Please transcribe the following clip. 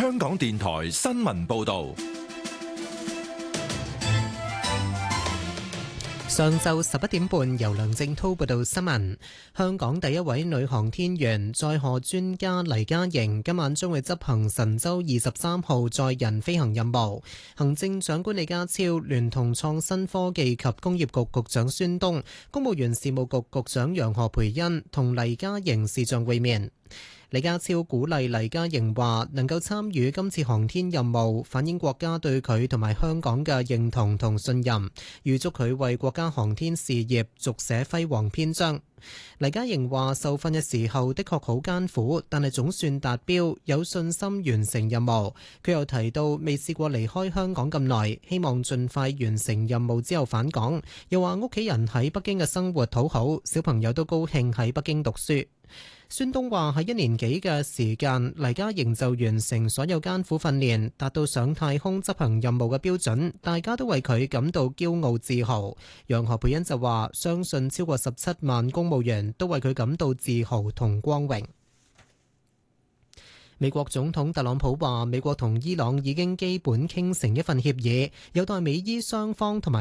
香港電台新聞報道。 上晝11點半，由梁正滔報道新聞。香港第一位女航天員載荷專家黎嘉瑩今晚將會執行神舟23號載人飛行任務。行政長官李家超聯同創新科技及工業局局長孫東、公務員事務局局長楊何蓓茵同黎嘉瑩視像會面。李家超鼓勵黎嘉瑩話，能夠參與今次航天任務，反映國家對佢同埋香港嘅認同同信任，預祝佢為國家航天事業續寫輝煌篇章。黎嘉瑩話，受訓嘅時候的確好艱苦，但係總算達標，有信心完成任務。佢又提到未試過離開香港咁耐，希望盡快完成任務之後返港。又話屋企人喺北京嘅生活好好，小朋友都高興喺北京讀書。孫東話喺1年幾嘅時間，黎嘉瑩就完成所有艱苦訓練，達到上太空執行任務嘅標準，大家都為佢感到驕傲自豪。楊何蓓茵就話，相信超過17萬公務員都為佢感到自豪同光榮。美國總統特朗普話，美國同伊朗已經基本傾成一份協議，有待美伊雙方同埋